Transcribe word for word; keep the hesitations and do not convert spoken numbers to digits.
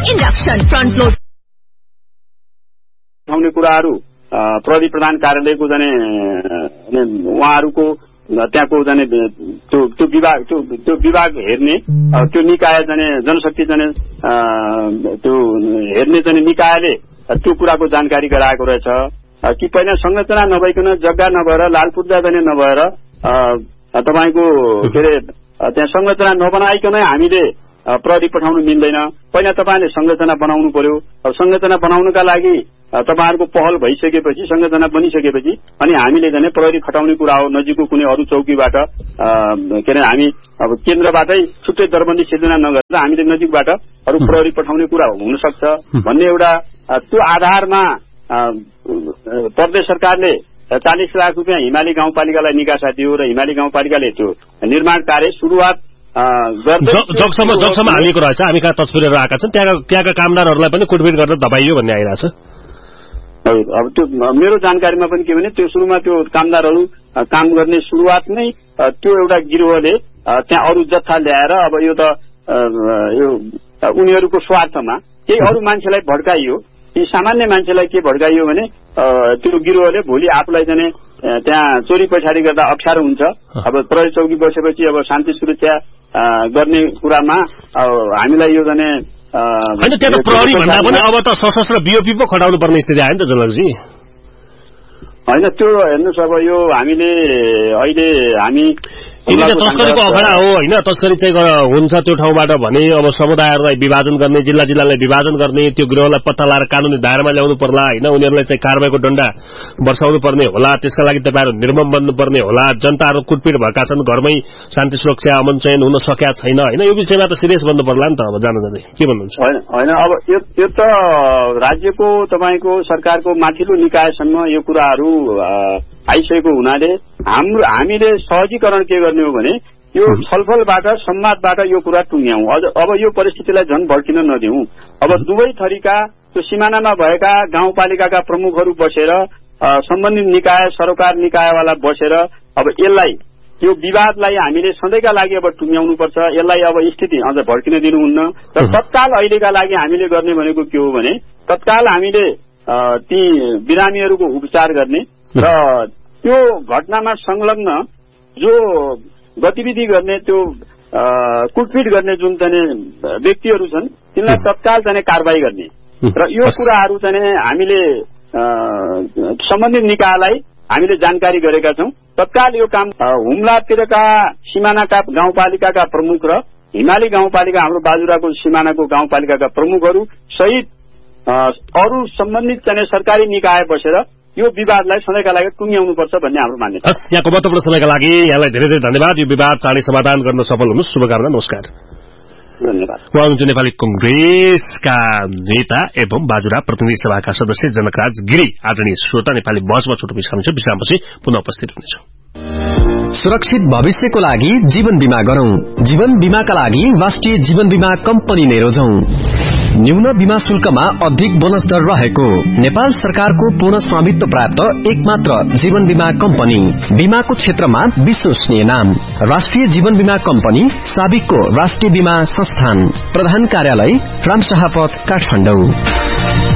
Induction front load आउने कुराहरू प्रहरी प्रधान कार्यालयको जाने उहाँहरूको त्यहाँको जाने त्यो त्यो विभाग त्यो त्यो विभाग हेर्ने त्यो निकाय जाने जनशक्ति जाने त्यो हेर्ने जाने निकायले त्यो कुराको जानकारी गराएको रहेछ कि पहिला संरचना नभइकन जग्गा नभएर लाल पूर्जा जाने नभएर तपाईको के अरे त्यहाँ संरचना नबनाइकन हामीले प्रहरी पठाउनु मिल्दैन। पहिला तपाईले संरचना बनाउनु पर्यो। अब संरचना बनाउनका लागि तपाईहरुको पहल भइसकेपछि संरचना बनिसकेपछि अनि हामीले जाने प्रहरी खटाउने कुरा हो। नजिकको कुनै अरु चौकीबाट के अरे हामी अब केन्द्रबाटै छुट्टै दरबन्दी सिर्जना नगरेर हामीले नजिकबाट अरु प्रहरी पठाउने कुरा हुन सक्छ भन्ने एउटा त्यो आधारमा प्रदेश सरकारले चालीस लाख रुपियाँ हिमाली गाउँपालिकालाई निकासा दियो र हिमाली गाउँपालिकाले त्यो निर्माण कार्य सुरुवात जगसम्म जगसम्म हालिएको रहेछ। हामी कहाँ तस्बिरहरू आएका छन् त्यहाँ त्यहाँका कामदारहरूलाई पनि कुटपिट गरेर दबाइयो भन्ने आइरहेछ। अब त्यो मेरो जानकारीमा पनि के भने त्यो सुरुमा त्यो कामदारहरू काम गर्ने सुरुवात नै त्यो एउटा गिरोहले त्यहाँ अरू जत्था ल्याएर अब यो त यो उनीहरूको स्वार्थमा केही अरू मान्छेलाई भड्काइयो। यी सामान्य मान्छेलाई के भड्काइयो भने त्यो गिरोहले भोलि आफूलाई जाने त्यहाँ चोरी पछाडी गर्दा अप्ठ्यारो हुन्छ। अब प्रहरी चौकी बसेपछि अब शान्ति सुरक्षा गर्ने कुरामा हामीलाई यो जाने हैन त्यहाँ त प्रहरी भन्दा पनि अब त सशस्त्र बीओपी पो खटाउनु पर्ने स्थिति आयो नि त जनकजी। हैन त्यो हेर्नुस् अब यो हामीले अहिले हामी तस्करीको अखडा हो हैन। तस्करी चाहिँ हुन्छ त्यो ठाउँबाट भने अब समुदायहरूलाई विभाजन गर्ने जिल्ला जिल्लालाई विभाजन गर्ने त्यो गृहलाई पत्ता लगाएर कानूनी दायरामा ल्याउनु पर्ला हैन। उनीहरूलाई चाहिँ कारबाहीको डण्डा बर्साउनु पर्ने होला। त्यसका लागि तपाईहरु निर्मम बन्नुपर्ने होला। जनताहरू कुटपिट भएका छन् घरमै शान्ति सुरक्षा अमन चयन हुन सकेका छैन हैन। यो विषयमा त सिरियस बन्नु पर्ला नि त अब जान जाँदै के भन्नुहुन्छ? हैन हैन अब यो यो त राज्यको तपाईको सरकारको माथिल्लो निकायसम्म यो कुराहरू आइसकेको हुनाले हाम्रो हामीले सहजीकरण के गर्ने हो भने यो छलफलबाट संवादबाट यो कुरा टुङ्ग्याउँ। अब यो परिस्थितिलाई झन् भड्किन नदिउँ। अब दुवै थरीका त्यो सिमानामा भएका गाउँपालिकाका प्रमुखहरू बसेर सम्बन्धित निकाय सरकार निकायवाला बसेर अब यसलाई यो विवादलाई हामीले सधैँका लागि अब टुङ्ग्याउनुपर्छ। यसलाई अब स्थिति अझ भड्किन दिनुहुन्न। र तत्काल अहिलेका लागि हामीले गर्ने भनेको के हो भने तत्काल हामीले ती बिरामीहरूको उपचार गर्ने र त्यो घटनामा संलग्न जो गतिविधि गर्ने त्यो कुटपिट गर्ने जुन चाहिँ व्यक्तिहरू छन् तिनलाई तत्काल चाहिँ कारबाही गर्ने र यो कुराहरू चाहिँ हामीले सम्बन्धित निकायलाई हामीले जानकारी गरेका छौं। तत्काल यो काम हुम्लातिरका सिमानाका गाउँपालिकाका प्रमुख र हिमाली गाउँपालिका हाम्रो बाजुराको सिमानाको गाउँपालिकाका प्रमुखहरू सहित अरू सम्बन्धित चाहिँ सरकारी निकाय बसेर यो विवादलाई सधैँका लागि टुङ्ग्याउनुपर्छ भन्ने हाम्रो मान्यता छ। यहाँको महत्त्वपूर्ण समयका लागि यहाँलाई धेरै धेरै धन्यवाद। यो विवाद चाँडै समाधान गर्न सफल हुनुहोस्। शुभकामना। नमस्कार। धन्यवाद। उहाँ हुनुहुन्थ्यो नेपाली कंग्रेसका नेता एवं बाजुरा प्रतिनिधि सभाका सदस्य जनकराज गिरी। आदरणीय श्रोता नेपाली बसमा छोटो विश्राम छ। विश्रामपछि पुनः उपस्थित हुनेछौं। सुरक्षित भविष्यको लागि जीवन बीमा गरौं। जीवन बीमाका लागि राष्ट्रिय जीवन बीमा कम्पनी नै रोजौं। न्यून बीमा शुल्कमा अधिक बोनस दर रहेको नेपाल सरकारको पूर्ण स्वामित्व प्राप्त एकमात्र जीवन बीमा कम्पनी। बीमाको क्षेत्रमा विश्वसनीय नाम राष्ट्रिय जीवन बीमा कम्पनी, साबिकको राष्ट्रिय बीमा संस्थान। प्रधान कार्यालय रामशाहपथ, काठमाडौँ।